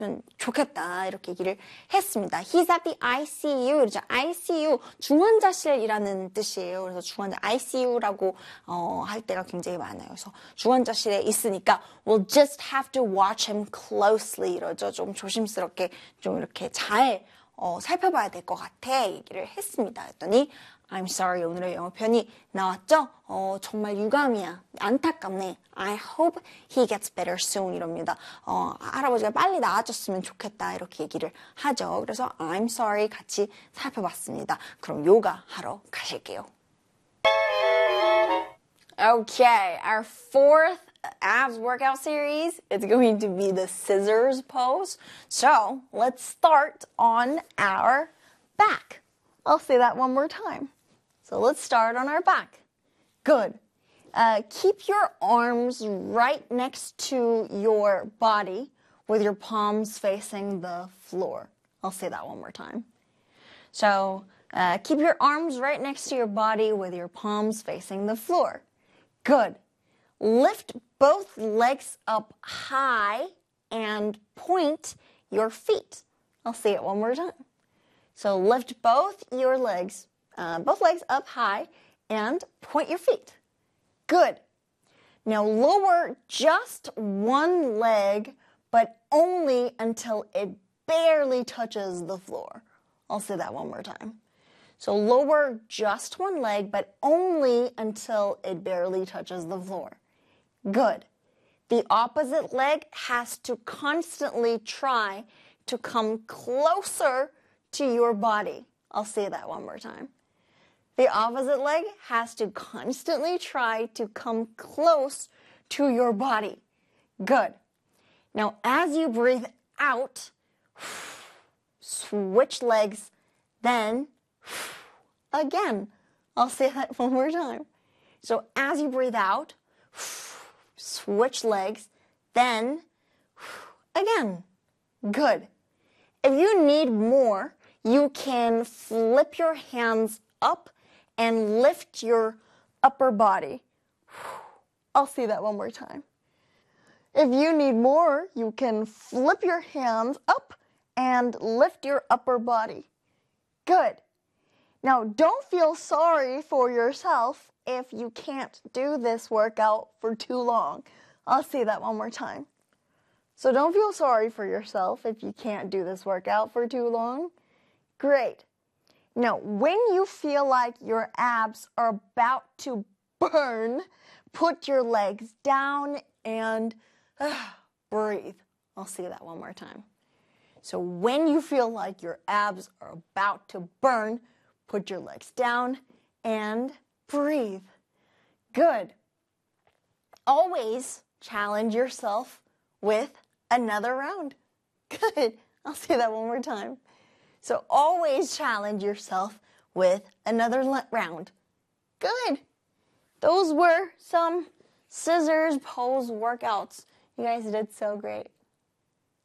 좋겠다 이렇게 얘기를 했습니다. He's at the ICU. 그렇죠? ICU 중환자실이라는 뜻이에요. 그래서 중환자 ICU라고 할 때가 굉장히 많아요. 그래서 중환자실에 있으니까 we'll just have to watch him closely 이러죠. 좀 조심스럽게 좀 이렇게 잘 살펴봐야 될 것 같아 얘기를 했습니다. 했더니 I'm sorry 오늘의 영어 표현이 나왔죠? 정말 유감이야. 안타깝네. I hope he gets better soon 이럽니다. 할아버지가 빨리 나아졌으면 좋겠다 이렇게 얘기를 하죠. 그래서 I'm sorry 같이 살펴봤습니다. 그럼 요가 하러 가실게요. Okay, our fourth abs workout series is going to be the scissors pose. So let's start on our back. I'll say that one more time. So let's start on our back. Good. Keep your arms right next to your body with your palms facing the floor. I'll say that one more time. So keep your arms right next to your body with your palms facing the floor. Good. Lift both legs up high and point your feet. I'll say it one more time. So lift both legs up high and point your feet. Good. Now lower just one leg, but only until it barely touches the floor. I'll say that one more time. So lower just one leg, but only until it barely touches the floor. Good. The opposite leg has to constantly try to come closer to your body. I'll say that one more time. The opposite leg has to constantly try to come close to your body. Good. Now, as you breathe out, switch legs, then again. I'll say that one more time. So as you breathe out, switch legs, then again. Good. If you need more, you can flip your hands up and lift your upper body. I'll say that one more time. If you need more, you can flip your hands up and lift your upper body. Good. Now, don't feel sorry for yourself if you can't do this workout for too long. I'll say that one more time. So don't feel sorry for yourself if you can't do this workout for too long. Great. Now, when you feel like your abs are about to burn, put your legs down and breathe. I'll say that one more time. So when you feel like your abs are about to burn, put your legs down and breathe. Good. Always challenge yourself with another round. Good. I'll say that one more time. So always challenge yourself with another round. Good. Those were some scissors pose workouts. You guys did so great.